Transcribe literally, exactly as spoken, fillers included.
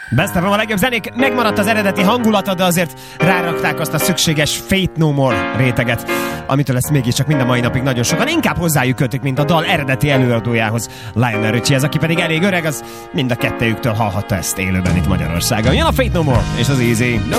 Best of a legjobb zenék, megmaradt az eredeti hangulata, de azért rárakták azt a szükséges Faith No More réteget, amitől ezt mégiscsak mind a mai napig nagyon sokan inkább hozzájuk kötik, mint a dal eredeti előadójához, Lionel Richie, ez aki pedig elég öreg, az mind a kettejüktől hallhatta ezt élőben itt Magyarországon. Jön a Faith No More és az Easy. No